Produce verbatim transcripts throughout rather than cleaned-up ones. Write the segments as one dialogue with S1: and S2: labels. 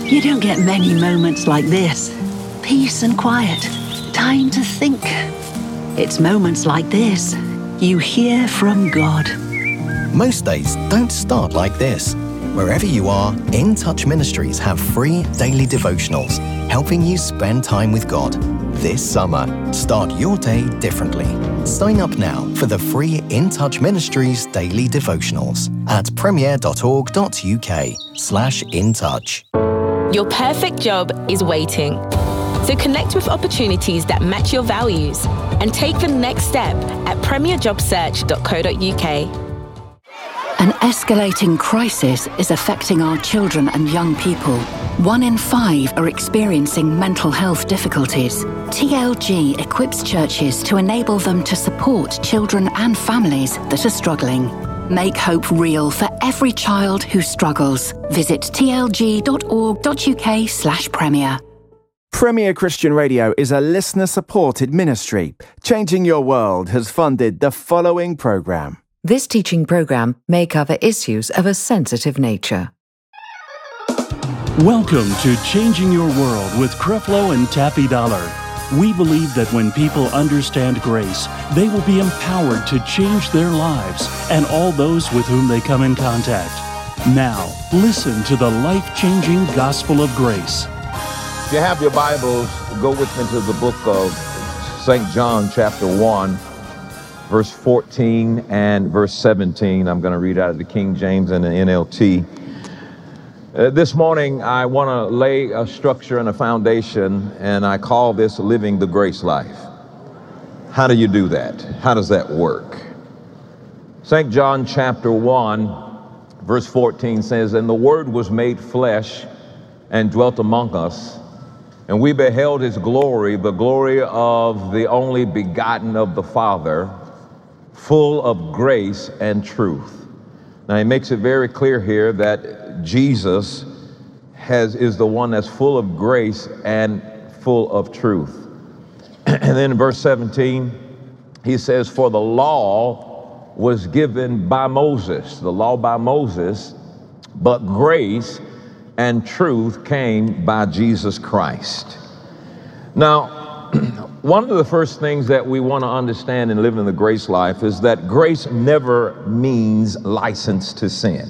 S1: You don't get many moments like this. Peace and quiet. Time to think. It's moments like this you hear from God.
S2: Most days don't start like this. Wherever you are, In Touch Ministries have free daily devotionals helping you spend time with God. This summer, start your day differently. Sign up now for the free In Touch Ministries daily devotionals at premier.org.uk slash in touch.
S3: Your perfect job is waiting. So connect with opportunities that match your values and take the next step at premier job search dot co dot uk.
S1: An escalating crisis is affecting our children and young people. One in five are experiencing mental health difficulties. T L G equips churches to enable them to support children and families that are struggling. Make hope real for every child who struggles. Visit t l g dot org dot u k slash premier.
S4: Premier Christian Radio is a listener-supported ministry. Changing Your World has funded the following program.
S5: This teaching program may cover issues of a sensitive nature.
S6: Welcome to Changing Your World with Creflo and Taffy Dollar. We believe that when people understand grace, they will be empowered to change their lives and all those with whom they come in contact. Now, listen to the life-changing gospel of grace.
S7: If you have your Bibles, go with me to the book of Saint John chapter one, verse fourteen and verse seventeen. I'm going to read out of the King James and the N L T. Uh, this morning, I want to lay a structure and a foundation, and I call this living the grace life. How do you do that? How does that work? Saint John chapter one, verse fourteen says, "And the Word was made flesh and dwelt among us, and we beheld his glory, the glory of the only begotten of the Father, full of grace and truth." Now he makes it very clear here that Jesus has is the one that's full of grace and full of truth. And then in verse seventeen, he says, "For the law was given by Moses," the law by Moses, "but grace and truth came by Jesus Christ." Now, one of the first things that we want to understand in living the grace life is that grace never means license to sin,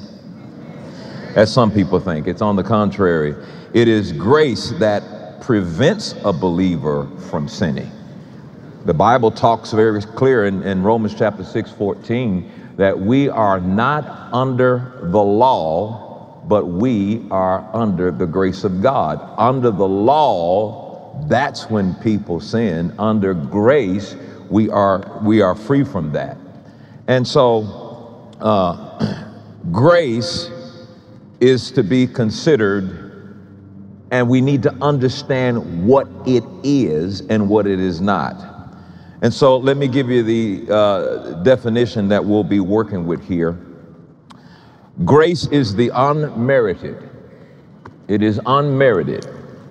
S7: as some people think. It's on the contrary. It is grace that prevents a believer from sinning. The Bible talks very clear in, in Romans chapter six, fourteen, that we are not under the law, but we are under the grace of God. Under the law, that's when people sin. Under grace, we are we are free from that. And so uh, grace is to be considered, and we need to understand what it is and what it is not. And so let me give you the uh, definition that we'll be working with here. Grace is the unmerited. It is unmerited.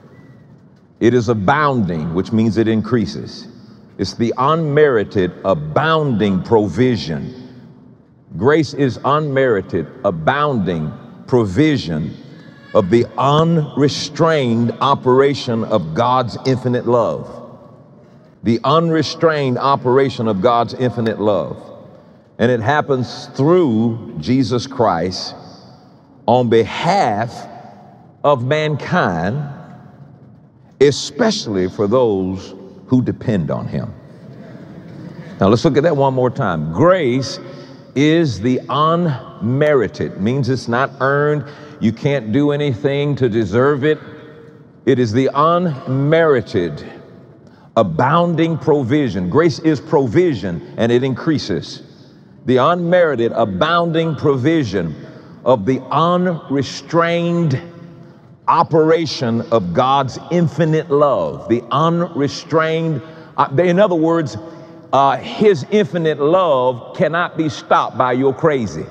S7: It is abounding, which means it increases. It's the unmerited, abounding provision. Grace is unmerited, abounding provision of the unrestrained operation of God's infinite love. The unrestrained operation of God's infinite love. And it happens through Jesus Christ on behalf of mankind, especially for those who depend on him. Now let's look at that one more time. Grace is the unmerited, means it's not earned. You can't do anything to deserve it. It is the unmerited, abounding provision. Grace is provision, and it increases. The unmerited, abounding provision of the unrestrained operation of God's infinite love. The unrestrained, uh, in other words, uh, his infinite love cannot be stopped by your crazy.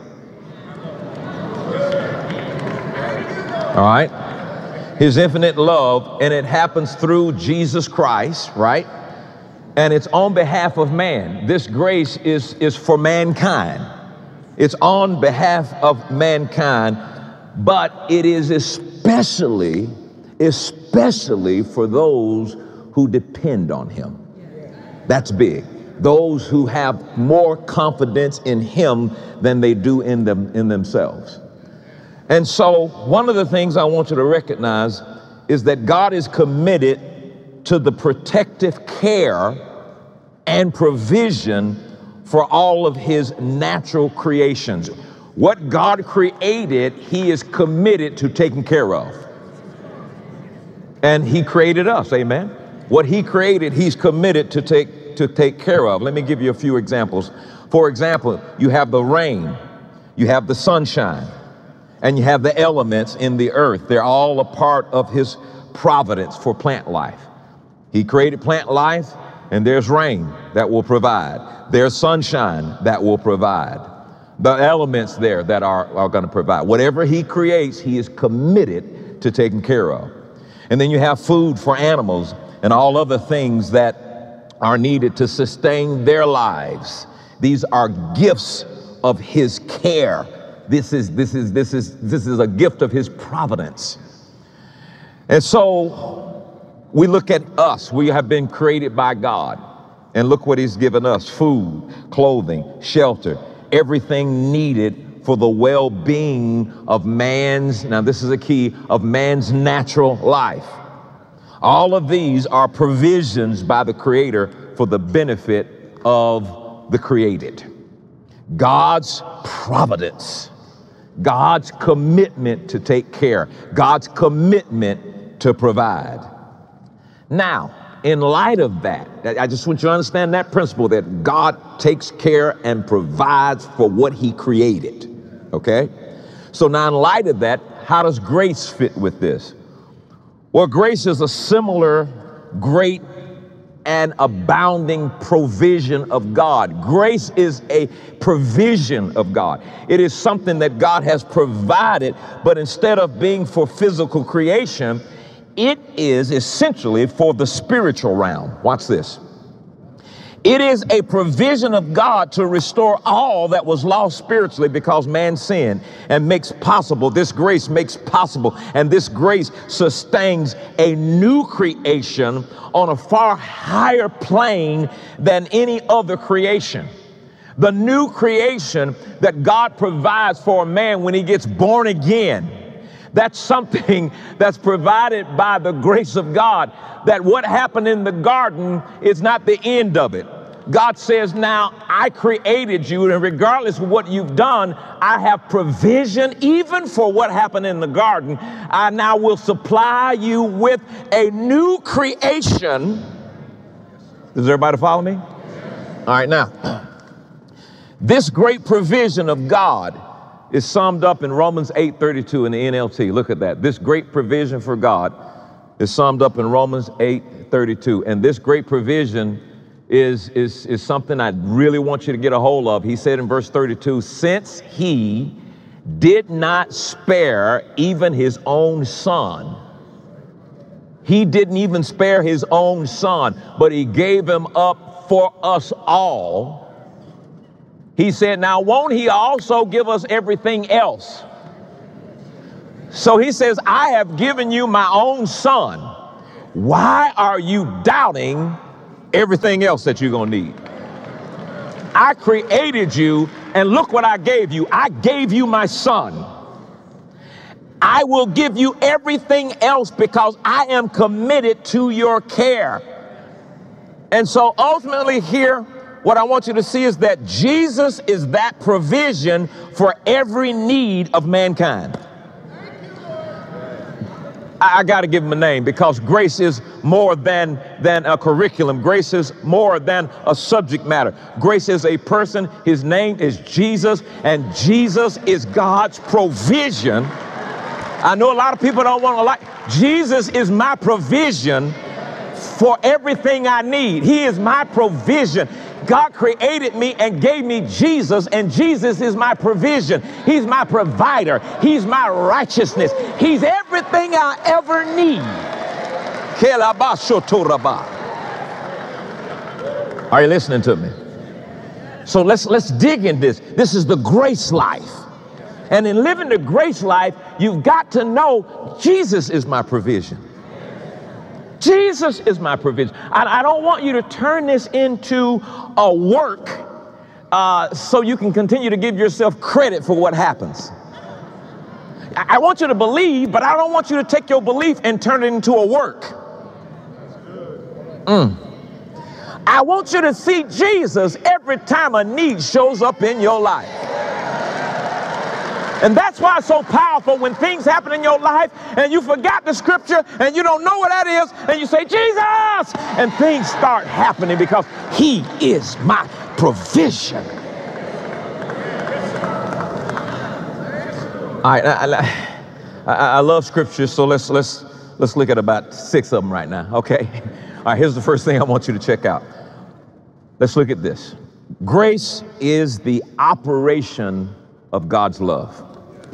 S7: All right? His infinite love, and it happens through Jesus Christ, right? And it's on behalf of man. This grace is, is for mankind. It's on behalf of mankind, but it is especially especially for those who depend on him. That's big. Those who have more confidence in him than they do in them in themselves. And so one of the things I want you to recognize is that God is committed to the protective care and provision for all of his natural creations. What God created, he is committed to taking care of. And he created us, amen? What he created, he's committed to take to take care of. Let me give you a few examples. For example, you have the rain, you have the sunshine, and you have the elements in the earth. They're all a part of his providence for plant life. He created plant life, and there's rain that will provide. There's sunshine that will provide. The elements there that are, are going to provide. Whatever he creates, he is committed to taking care of. And then you have food for animals and all other things that are needed to sustain their lives. These are gifts of his care. This is, this is, this is, this is a gift of his providence. And so we look at us. We have been created by God. And look what he's given us: food, clothing, shelter, everything needed for the well-being of man's, now this is a key, of man's natural life. All of these are provisions by the Creator for the benefit of the created. God's providence, God's commitment to take care, God's commitment to provide. Now, in light of that, I just want you to understand that principle that God takes care and provides for what he created, okay? So now in light of that, how does grace fit with this? Well, grace is a similar great and abounding provision of God. Grace is a provision of God. It is something that God has provided, but instead of being for physical creation, it is essentially for the spiritual realm. Watch this. It is a provision of God to restore all that was lost spiritually because man sinned, and makes possible, this grace makes possible, and this grace sustains a new creation on a far higher plane than any other creation. The new creation that God provides for a man when he gets born again, that's something that's provided by the grace of God. That what happened in the garden is not the end of it. God says, now I created you, and regardless of what you've done, I have provision even for what happened in the garden. I now will supply you with a new creation. Does everybody follow me? All right, now, this great provision of God is summed up in Romans eight thirty-two in the N L T. Look at that. This great provision for God is summed up in Romans eight thirty-two. And this great provision is, is, is something I really want you to get a hold of. He said in verse thirty-two, since he did not spare even his own son. He didn't even spare his own son, but he gave him up for us all. He said, now won't he also give us everything else? So he says, I have given you my own son. Why are you doubting everything else that you're going to need? I created you, and look what I gave you. I gave you my son. I will give you everything else because I am committed to your care. And so ultimately here, what I want you to see is that Jesus is that provision for every need of mankind. I, I got to give him a name because grace is more than, than a curriculum. Grace is more than a subject matter. Grace is a person. His name is Jesus, and Jesus is God's provision. I know a lot of people don't want to like, Jesus is my provision for everything I need. He is my provision. God created me and gave me Jesus, and Jesus is my provision. He's my provider. He's my righteousness. He's everything I ever need. Are you listening to me? So let's let's dig in this. This is the grace life. And in living the grace life, you've got to know Jesus is my provision. Jesus is my provision. I, I don't want you to turn this into a work uh, so you can continue to give yourself credit for what happens. I, I want you to believe, but I don't want you to take your belief and turn it into a work. Mm. I want you to see Jesus every time a need shows up in your life. And that's why it's so powerful when things happen in your life and you forgot the scripture and you don't know what that is and you say, Jesus! And things start happening because he is my provision. All right, I, I, I love scripture, so let's, let's, let's look at about six of them right now, okay? All right, here's the first thing I want you to check out. Let's look at this. Grace is the operation of God's love.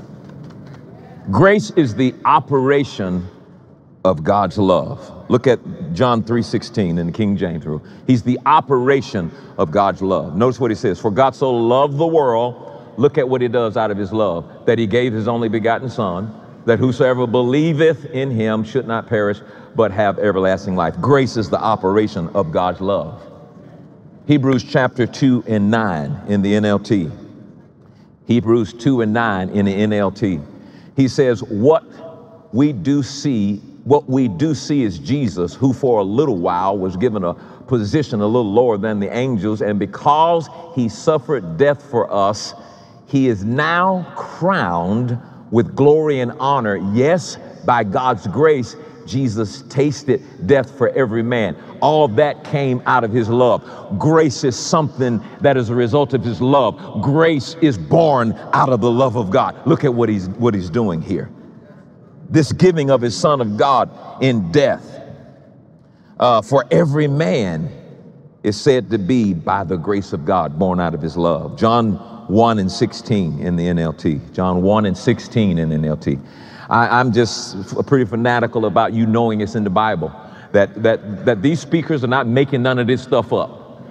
S7: Grace is the operation of God's love. Look at John three sixteen in the King James rule. He's the operation of God's love. Notice what he says. For God so loved the world, look at what he does out of his love, that he gave his only begotten son, that whosoever believeth in him should not perish, but have everlasting life. Grace is the operation of God's love. Hebrews chapter two and nine in the N L T. Hebrews two and nine in the N L T. He says, what we do see, what we do see is Jesus, who for a little while was given a position a little lower than the angels, and because he suffered death for us, he is now crowned with glory and honor. Yes, by God's grace, Jesus tasted death for every man. All of that came out of his love. Grace is something that is a result of his love. Grace is born out of the love of God. Look at what he's, what he's doing here. This giving of his Son of God in death uh, for every man is said to be by the grace of God, born out of his love. John one and sixteen in the N L T. John one and sixteen in the N L T. I, I'm just pretty fanatical about you knowing it's in the Bible, that, that, that these speakers are not making none of this stuff up.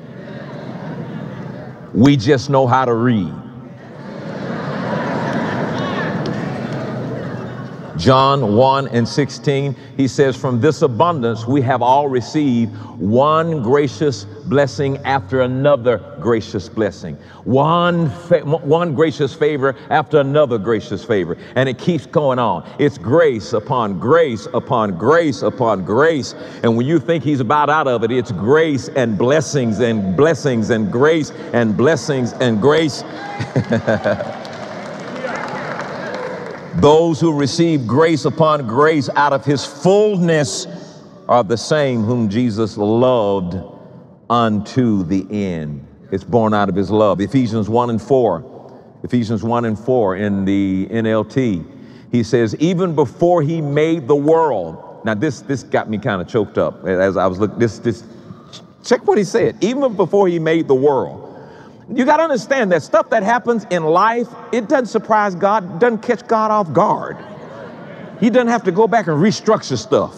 S7: We just know how to read. John one and sixteen, he says, from this abundance we have all received one gracious blessing after another gracious blessing. One, fa- one gracious favor after another gracious favor. And it keeps going on. It's grace upon grace upon grace upon grace. And when you think he's about out of it, it's grace and blessings and blessings and grace and blessings and grace. Those who receive grace upon grace out of his fullness are the same whom Jesus loved unto the end. It's born out of his love. Ephesians one and four. Ephesians one and four in the N L T. He says, even before he made the world. Now this this got me kind of choked up as I was looking. This this check what he said. Even before he made the world. You got to understand that stuff that happens in life, it doesn't surprise God, doesn't catch God off guard. He doesn't have to go back and restructure stuff.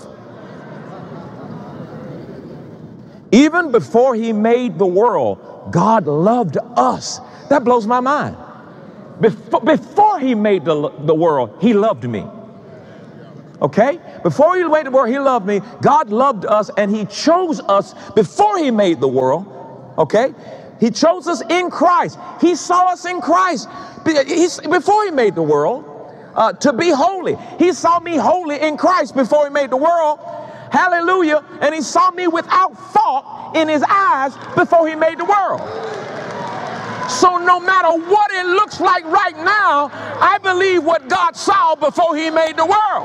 S7: Even before he made the world, God loved us. That blows my mind. Before, before he made the, the world, he loved me. Okay? Before he made the world, he loved me. God loved us and he chose us before he made the world. Okay? He chose us in Christ. He saw us in Christ He's, before he made the world uh, to be holy. He saw me holy in Christ before he made the world. Hallelujah. And he saw me without fault in his eyes before he made the world. So no matter what it looks like right now, I believe what God saw before he made the world.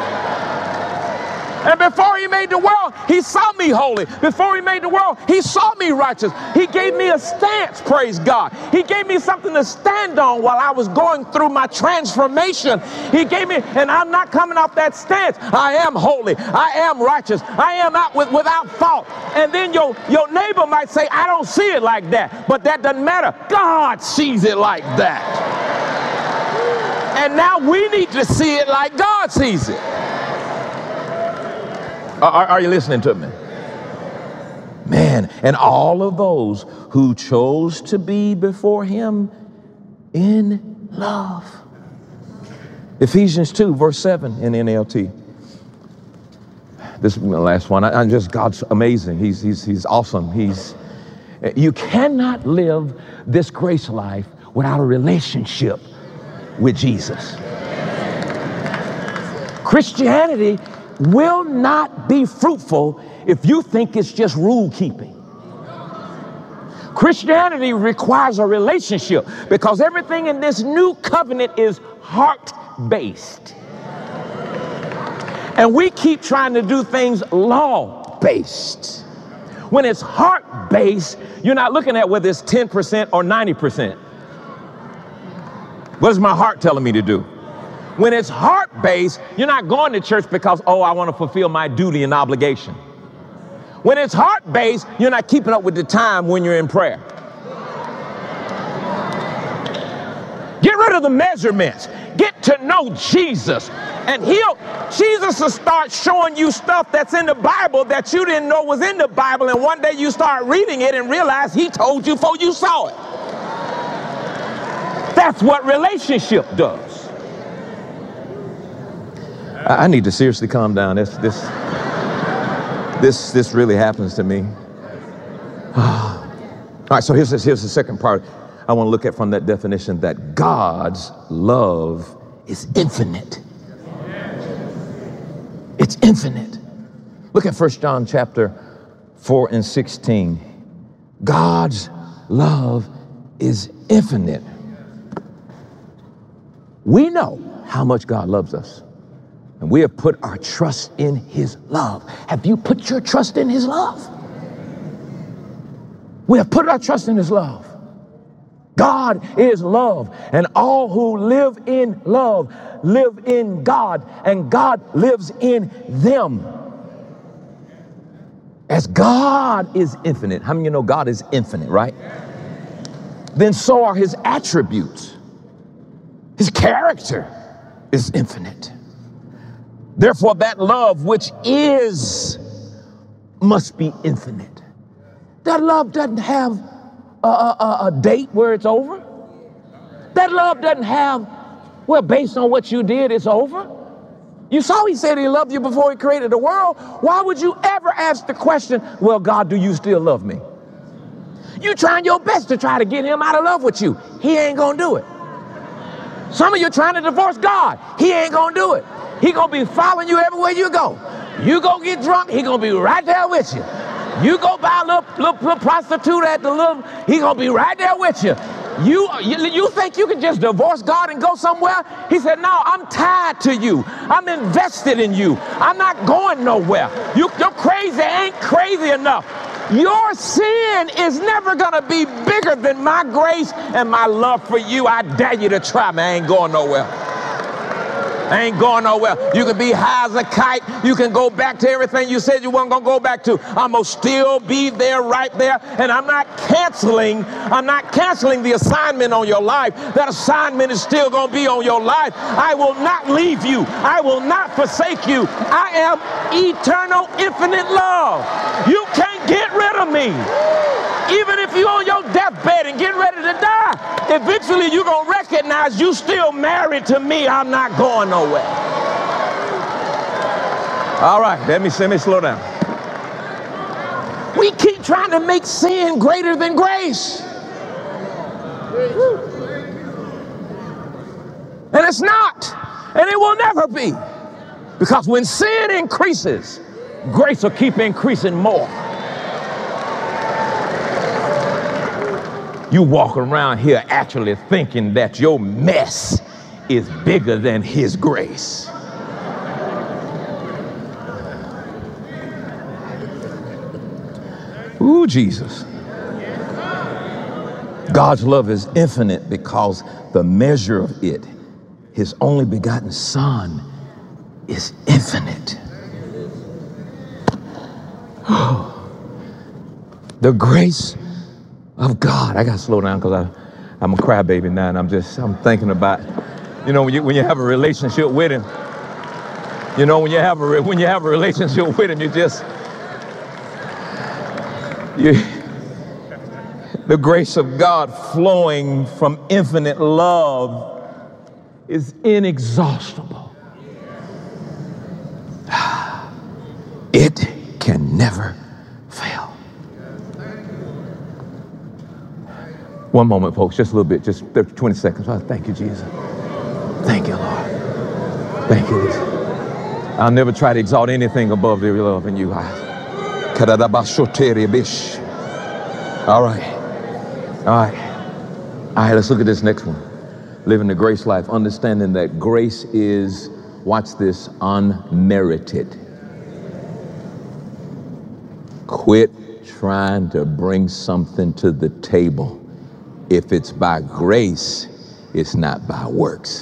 S7: And before he made the world, he saw me holy. Before he made the world, he saw me righteous. He gave me a stance, praise God. He gave me something to stand on while I was going through my transformation. He gave me, and I'm not coming off that stance. I am holy. I am righteous. I am out with, without fault. And then your, your neighbor might say, I don't see it like that. But that doesn't matter. God sees it like that. And now we need to see it like God sees it. Are, are you listening to me? Man, and all of those who chose to be before him in love. Ephesians two, verse seven in N L T. This is my last one. I, I just, God's amazing. He's, he's, he's awesome. He's, you cannot live this grace life without a relationship with Jesus. Christianity will not be fruitful if you think it's just rule keeping. Christianity requires a relationship because everything in this new covenant is heart-based. And we keep trying to do things law-based. When it's heart-based, you're not looking at whether it's ten percent or ninety percent. What is my heart telling me to do? When it's heart-based, you're not going to church because, oh, I want to fulfill my duty and obligation. When it's heart-based, you're not keeping up with the time when you're in prayer. Get rid of the measurements. Get to know Jesus. And he'll, Jesus will start showing you stuff that's in the Bible that you didn't know was in the Bible. And one day you start reading it and realize he told you before you saw it. That's what relationship does. I, I need to seriously calm down. This, this, this, this really happens to me. All right, so here's, here's the second part I want to look at from that definition, that God's love is infinite. It's infinite. Look at First John chapter four and sixteen. God's love is infinite. We know how much God loves us, and we have put our trust in his love. Have you put your trust in his love? We have put our trust in his love. God is love, and all who live in love live in God, and God lives in them. As God is infinite, how many of you know God is infinite, right? Then so are his attributes. His character is infinite. Therefore, that love which is must be infinite. That love doesn't have a, a, a date where it's over. That love doesn't have, well, based on what you did, it's over. You saw he said he loved you before he created the world. Why would you ever ask the question, well, God, do you still love me? You trying your best to try to get him out of love with you. He ain't gonna do it. Some of you trying to divorce God. He ain't gonna do it. He gonna be following you everywhere you go. You go get drunk, he gonna be right there with you. You go buy a little, little, little prostitute at the little, he gonna be right there with you. You, you. You think you can just divorce God and go somewhere? He said, no, I'm tied to you. I'm invested in you. I'm not going nowhere. You, you're crazy ain't crazy enough. Your sin is never gonna be bigger than my grace and my love for you. I dare you to try me. I ain't going nowhere. I ain't going nowhere. You can be high as a kite. You can go back to everything you said you weren't going to go back to. I'm going to still be there, right there. And I'm not canceling. I'm not canceling the assignment on your life. That assignment is still going to be on your life. I will not leave you. I will not forsake you. I am eternal, infinite love. You can't get rid of me. Even if you're on your deathbed and getting ready to die, eventually you're going to recognize you still married to me. I'm not going nowhere. All right, let me, let me slow down. We keep trying to make sin greater than grace. And it's not. And it will never be. Because when sin increases, grace will keep increasing more. You walk around here actually thinking that your mess is bigger than his grace. Ooh, Jesus. God's love is infinite because the measure of it, his only begotten Son, is infinite. The grace of God. I gotta slow down because I'm a crybaby now, and I'm just I'm thinking about, you know, when you when you have a relationship with him, you know, when you have a when you have a relationship with him, you just you the grace of God flowing from infinite love is inexhaustible. It can never fail. One moment, folks, just a little bit, just twenty seconds. Oh, thank you, Jesus. Thank you, Lord. Thank you, Jesus. I'll never try to exalt anything above your love in you. All right. All right. All right, let's look at this next one. Living the grace life, understanding that grace is, watch this, unmerited. Quit trying to bring something to the table. If it's by grace, it's not by works.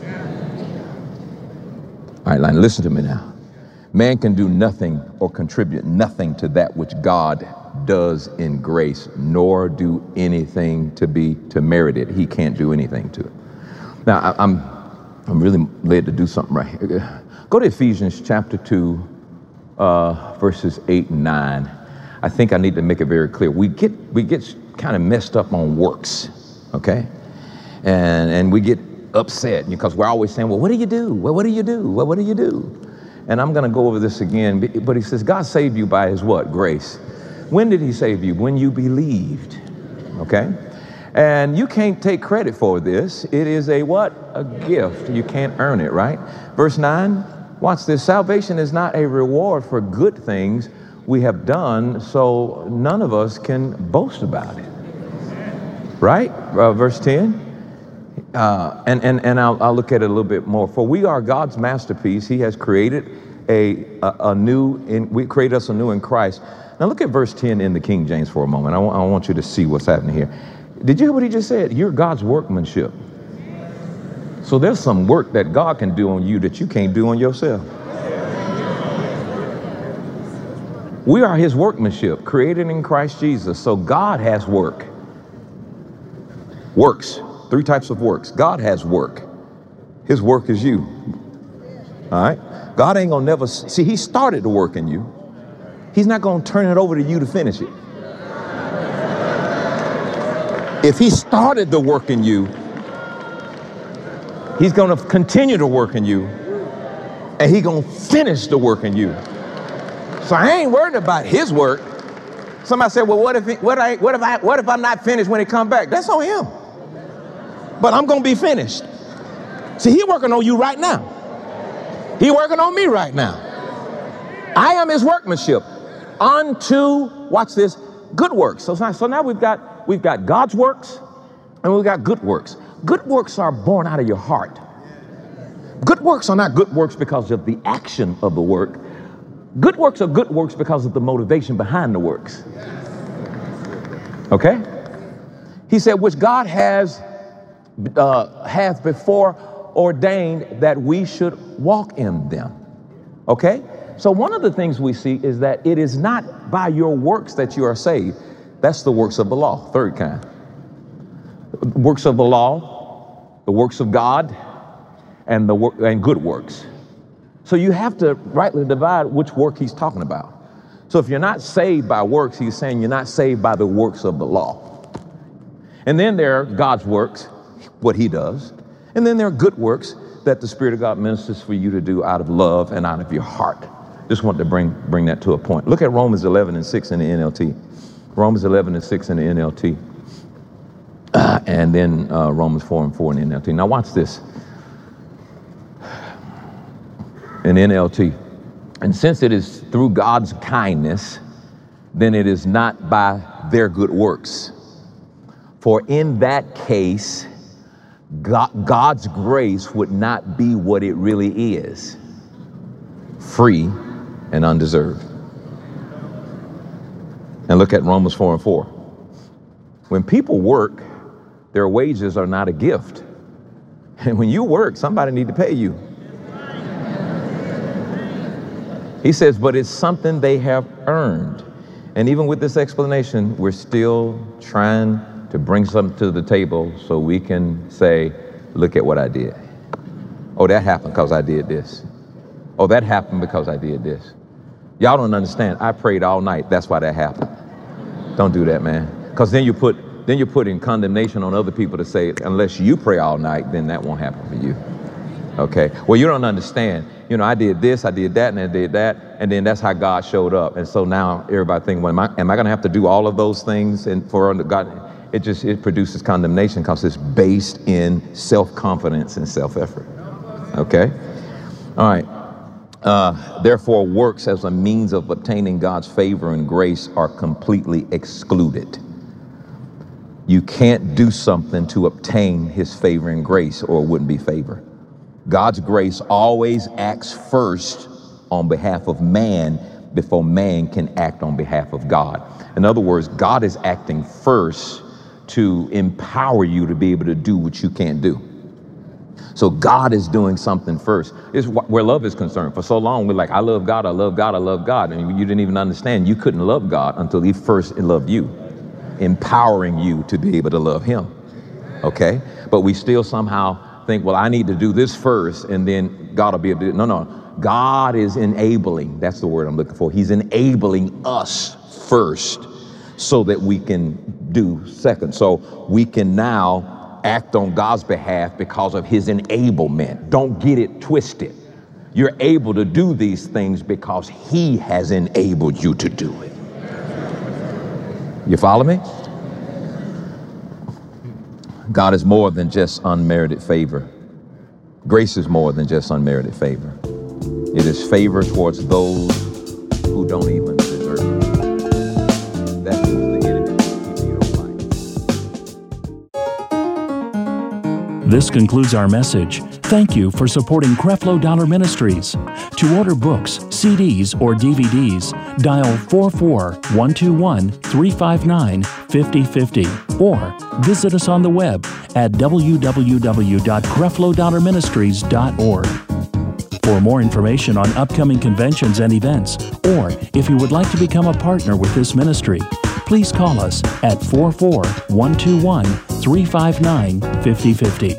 S7: All right, Lionel, listen to me now. Man can do nothing or contribute nothing to that which God does in grace, nor do anything to be to merit it. He can't do anything to it. Now, I, I'm I'm really led to do something right here. Go to Ephesians chapter two, uh, verses eight and nine. I think I need to make it very clear. We get we get kind of messed up on works, okay? And and we get upset because we're always saying, well, what do you do? Well, what do you do? Well, what do you do? And I'm going to go over this again, but he says, God saved you by his what? Grace. When did he save you? When you believed, okay? And you can't take credit for this. It is a what? A gift. You can't earn it, right? Verse nine, watch this. Salvation is not a reward for good things we have done, so none of us can boast about it, right? Uh, verse ten. Uh, and and, and I'll, I'll look at it a little bit more. For we are God's masterpiece. He has created a, a, a new, in, we created us anew in Christ. Now look at verse ten in the King James for a moment. I, w- I want you to see what's happening here. Did you hear what he just said? You're God's workmanship. So there's some work that God can do on you that you can't do on yourself. We are his workmanship, created in Christ Jesus. So God has work. Works. Three types of works. God has work. His work is you. All right? God ain't gonna never, see, he started the work in you. He's not gonna turn it over to you to finish it. If he started the work in you, he's gonna continue to work in you, and he's gonna finish the work in you. So I ain't worried about his work. Somebody said, well, what if, he, what, I, what if I, what if I'm not finished when he come back? That's on him. But I'm gonna be finished. See, he working on you right now. He working on me right now. I am his workmanship unto, watch this, good works. So, so now we've got, we've got God's works and we've got good works. Good works are born out of your heart. Good works are not good works because of the action of the work. Good works are good works because of the motivation behind the works. Okay? He said, which God has uh, hath before ordained that we should walk in them. Okay? So one of the things we see is that it is not by your works that you are saved. That's the works of the law, third kind. Works of the law, the works of God, and the work and good works. So you have to rightly divide which work he's talking about. So if you're not saved by works, he's saying you're not saved by the works of the law. And then there are God's works, what he does. And then there are good works that the Spirit of God ministers for you to do out of love and out of your heart. Just want to bring bring that to a point. Look at Romans eleven and six in the N L T. Romans eleven and six in the N L T. Uh, and then uh, Romans four and four in the N L T. Now watch this. In N L T. And since it is through God's kindness, then it is not by their good works. For in that case, God, God's grace would not be what it really is. Free and undeserved. And look at Romans four and four. When people work, their wages are not a gift. And when you work, somebody need to pay you. He says, but it's something they have earned. And even with this explanation, we're still trying to bring something to the table so we can say, look at what I did. Oh, that happened because I did this. Oh, that happened because I did this. Y'all don't understand. I prayed all night. That's why that happened. Don't do that, man. Because then you put then you're putting condemnation on other people to say, unless you pray all night, then that won't happen for you. Okay, well, you don't understand. You know, I did this, I did that, and I did that, and then that's how God showed up. And so now everybody thinks, well, am I, am I going to have to do all of those things? And for God, it just, it produces condemnation because it's based in self-confidence and self-effort. Okay, all right. Uh, therefore, works as a means of obtaining God's favor and grace are completely excluded. You can't do something to obtain his favor and grace, or it wouldn't be favor. God's grace always acts first on behalf of man before man can act on behalf of God. In other words, God is acting first to empower you to be able to do what you can't do. So God is doing something first. It's where love is concerned. For so long, we're like, I love God, I love God, I love God. And you didn't even understand you couldn't love God until he first loved you, empowering you to be able to love him. Okay? But we still somehow think, well, I need to do this first and then God will be able to do it. No, no. God is enabling. That's the word I'm looking for. He's enabling us first so that we can do second. So we can now act on God's behalf because of his enablement. Don't get it twisted. You're able to do these things because he has enabled you to do it. You follow me? God is more than just unmerited favor. Grace is more than just unmerited favor. It is favor towards those who don't even deserve it. That's the enemy if you don't like.
S6: This concludes our message. Thank you for supporting Creflo Dollar Ministries. To order books, C Ds, or D V Ds, dial four four, one two one, three five nine, five zero five zero or visit us on the web at w w w dot creflo dollar ministries dot org. For more information on upcoming conventions and events, or if you would like to become a partner with this ministry, please call us at four four, one two one, three five nine, five zero five zero.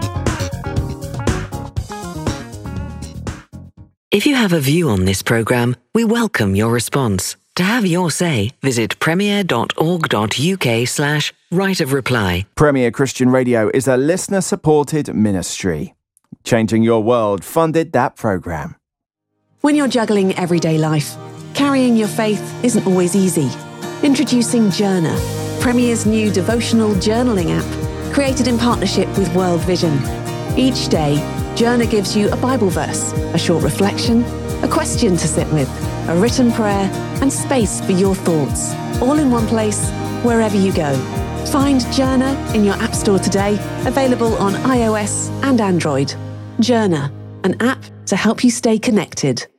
S5: If you have a view on this program, we welcome your response. To have your say, visit premier dot org dot u k slash right of reply.
S4: Premier Christian Radio is a listener-supported ministry. Changing Your World funded that program.
S8: When you're juggling everyday life, carrying your faith isn't always easy. Introducing Journer, Premier's new devotional journaling app, created in partnership with World Vision. Each day, Journer gives you a Bible verse, a short reflection, a question to sit with, a written prayer, and space for your thoughts, all in one place, wherever you go. Find Journer in your App Store today, available on iOS and Android. Journer, an app to help you stay connected.